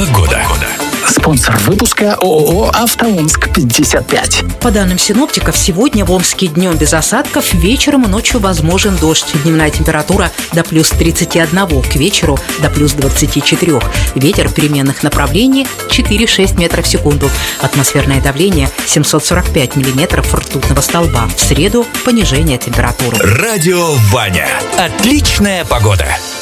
Погода. Спонсор выпуска ООО «АвтоОмск-55». По данным синоптиков, сегодня в Омске днем без осадков, вечером и ночью возможен дождь. Дневная температура до плюс 31, к вечеру до плюс 24. Ветер переменных направлений 4-6 метров в секунду. Атмосферное давление 745 миллиметров ртутного столба. В среду понижение температуры. Радио Ваня. Отличная погода.